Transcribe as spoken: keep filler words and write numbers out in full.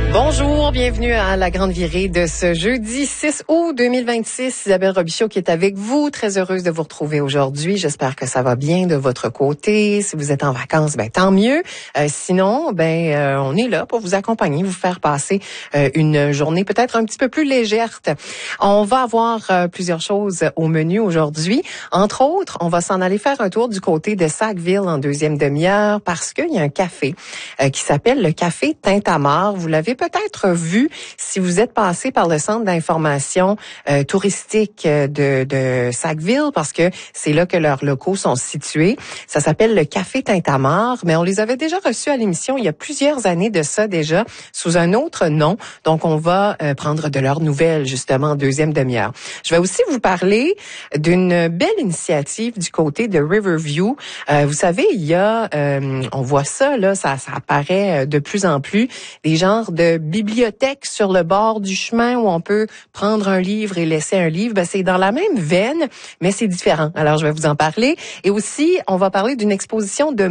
Bonjour, bienvenue à la grande virée de ce jeudi six août deux mille vingt-six. Isabelle Robichaud qui est avec vous. Très heureuse de vous retrouver aujourd'hui. J'espère que ça va bien de votre côté. Si vous êtes en vacances, ben tant mieux. Euh, sinon, ben euh, on est là pour vous accompagner, vous faire passer euh, une journée peut-être un petit peu plus légère. On va avoir euh, plusieurs choses au menu aujourd'hui. Entre autres, on va s'en aller faire un tour du côté de Sackville en deuxième demi-heure parce qu'il y a un café euh, qui s'appelle le Café Tintamarre. Vous l'avez peut-être vu si vous êtes passé par le centre d'information euh, touristique de, de Sackville, parce que c'est là que leurs locaux sont situés. Ça s'appelle le Café Tintamarre, mais on les avait déjà reçus à l'émission il y a plusieurs années de ça déjà, sous un autre nom. Donc, on va euh, prendre de leurs nouvelles, justement, en deuxième demi-heure. Je vais aussi vous parler d'une belle initiative du côté de Riverview. Euh, vous savez, il y a, euh, on voit ça, là, ça, ça apparaît de plus en plus, des genres de bibliothèque sur le bord du chemin où on peut prendre un livre et laisser un livre. Ben, c'est dans la même veine, mais c'est différent. Alors, je vais vous en parler. Et aussi, on va parler d'une exposition de